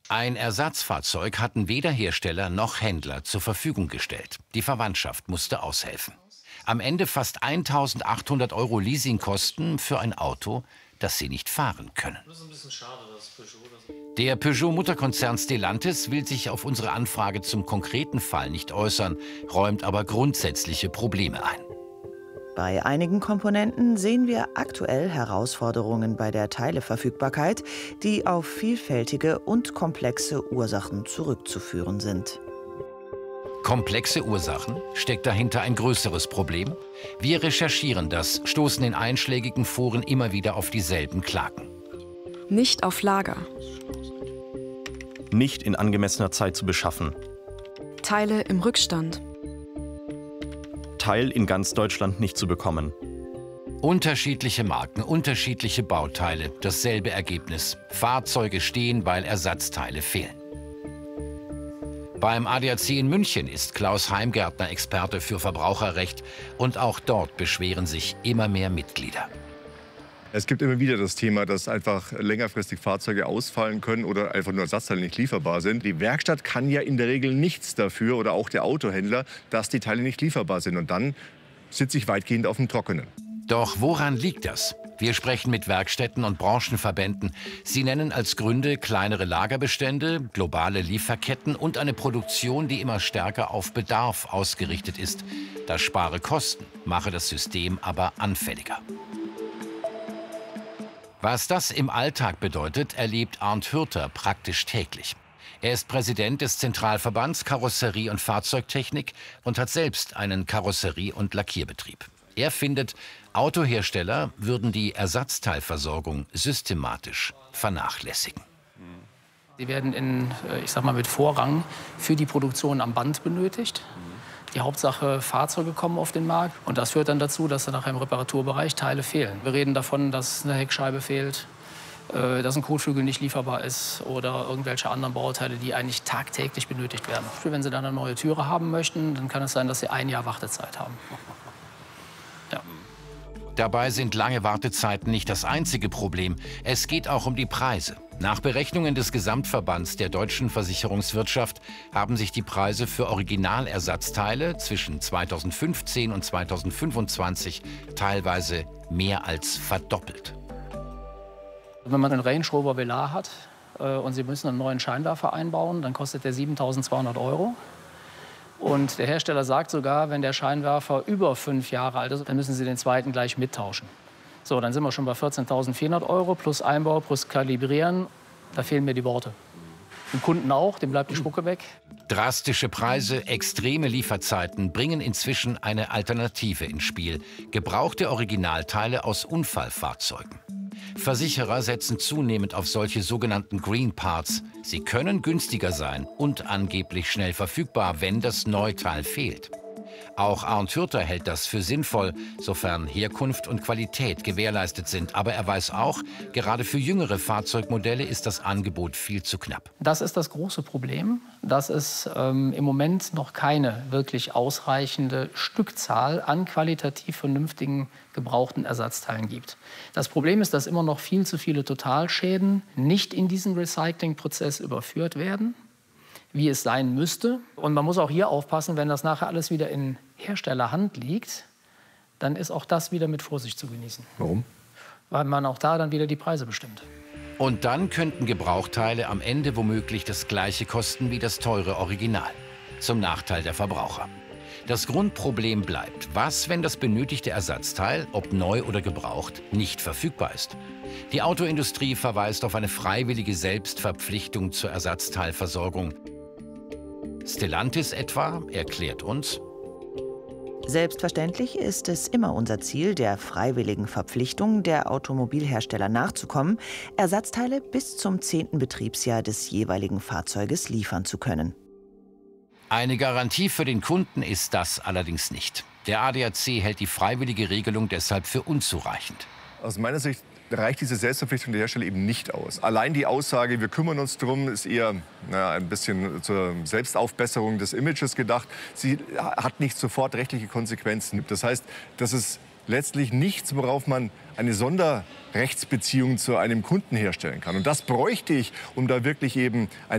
Ein Ersatzfahrzeug hatten weder Hersteller noch Händler zur Verfügung gestellt. Die Verwandtschaft musste aushelfen. Am Ende fast 1.800 € Leasingkosten für ein Auto, das sie nicht fahren können. Der Peugeot-Mutterkonzern Stellantis will sich auf unsere Anfrage zum konkreten Fall nicht äußern, räumt aber grundsätzliche Probleme ein. Bei einigen Komponenten sehen wir aktuell Herausforderungen bei der Teileverfügbarkeit, die auf vielfältige und komplexe Ursachen zurückzuführen sind. Komplexe Ursachen? Steckt dahinter ein größeres Problem? Wir recherchieren das, stoßen in einschlägigen Foren immer wieder auf dieselben Klagen. Nicht auf Lager. Nicht in angemessener Zeit zu beschaffen. Teile im Rückstand. Teil in ganz Deutschland nicht zu bekommen. Unterschiedliche Marken, unterschiedliche Bauteile, dasselbe Ergebnis. Fahrzeuge stehen, weil Ersatzteile fehlen. Beim ADAC in München ist Klaus Heimgärtner Experte für Verbraucherrecht und auch dort beschweren sich immer mehr Mitglieder. Es gibt immer wieder das Thema, dass einfach längerfristig Fahrzeuge ausfallen können oder einfach nur Ersatzteile nicht lieferbar sind. Die Werkstatt kann ja in der Regel nichts dafür oder auch der Autohändler, dass die Teile nicht lieferbar sind. Und dann sitze ich weitgehend auf dem Trockenen. Doch woran liegt das? Wir sprechen mit Werkstätten und Branchenverbänden. Sie nennen als Gründe kleinere Lagerbestände, globale Lieferketten und eine Produktion, die immer stärker auf Bedarf ausgerichtet ist. Das spare Kosten, mache das System aber anfälliger. Was das im Alltag bedeutet, erlebt Arndt Hürter praktisch täglich. Er ist Präsident des Zentralverbands Karosserie- und Fahrzeugtechnik und hat selbst einen Karosserie- und Lackierbetrieb. Er findet, Autohersteller würden die Ersatzteilversorgung systematisch vernachlässigen. Sie werden mit Vorrang für die Produktion am Band benötigt. Die Hauptsache, Fahrzeuge kommen auf den Markt. Und das führt dann dazu, dass dann nachher im Reparaturbereich Teile fehlen. Wir reden davon, dass eine Heckscheibe fehlt, dass ein Kotflügel nicht lieferbar ist oder irgendwelche anderen Bauteile, die eigentlich tagtäglich benötigt werden. Wenn Sie dann eine neue Türe haben möchten, dann kann es sein, dass Sie ein Jahr Wartezeit haben. Ja. Dabei sind lange Wartezeiten nicht das einzige Problem. Es geht auch um die Preise. Nach Berechnungen des Gesamtverbands der deutschen Versicherungswirtschaft haben sich die Preise für Originalersatzteile zwischen 2015 und 2025 teilweise mehr als verdoppelt. Wenn man einen Range Rover Velar hat und Sie müssen einen neuen Scheinwerfer einbauen, dann kostet der 7.200 €. Und der Hersteller sagt sogar, wenn der Scheinwerfer über 5 Jahre alt ist, dann müssen Sie den zweiten gleich mittauschen. So, dann sind wir schon bei 14.400 € plus Einbau, plus Kalibrieren. Da fehlen mir die Worte. Dem Kunden auch, dem bleibt die Spucke weg. Drastische Preise, extreme Lieferzeiten bringen inzwischen eine Alternative ins Spiel. Gebrauchte Originalteile aus Unfallfahrzeugen. Versicherer setzen zunehmend auf solche sogenannten Green Parts. Sie können günstiger sein und angeblich schnell verfügbar, wenn das Neuteil fehlt. Auch Arndt Hürter hält das für sinnvoll, sofern Herkunft und Qualität gewährleistet sind. Aber er weiß auch, gerade für jüngere Fahrzeugmodelle ist das Angebot viel zu knapp. Das ist das große Problem, dass es im Moment noch keine wirklich ausreichende Stückzahl an qualitativ vernünftigen gebrauchten Ersatzteilen gibt. Das Problem ist, dass immer noch viel zu viele Totalschäden nicht in diesen Recyclingprozess überführt werden, wie es sein müsste. Und man muss auch hier aufpassen, wenn das nachher alles wieder in Herstellerhand liegt, dann ist auch das wieder mit Vorsicht zu genießen. Warum? Weil man auch da dann wieder die Preise bestimmt. Und dann könnten Gebrauchteile am Ende womöglich das gleiche kosten wie das teure Original. Zum Nachteil der Verbraucher. Das Grundproblem bleibt, was, wenn das benötigte Ersatzteil, ob neu oder gebraucht, nicht verfügbar ist? Die Autoindustrie verweist auf eine freiwillige Selbstverpflichtung zur Ersatzteilversorgung. Stellantis etwa erklärt uns: Selbstverständlich ist es immer unser Ziel, der freiwilligen Verpflichtung der Automobilhersteller nachzukommen, Ersatzteile bis zum 10. Betriebsjahr des jeweiligen Fahrzeuges liefern zu können. Eine Garantie für den Kunden ist das allerdings nicht. Der ADAC hält die freiwillige Regelung deshalb für unzureichend. Aus meiner Sicht reicht diese Selbstverpflichtung der Hersteller eben nicht aus. Allein die Aussage, wir kümmern uns darum, ist eher ein bisschen zur Selbstaufbesserung des Images gedacht. Sie hat nicht sofort rechtliche Konsequenzen. Das heißt, das ist letztlich nichts, worauf man eine Sonderrechtsbeziehung zu einem Kunden herstellen kann. Und das bräuchte ich, um da wirklich eben ein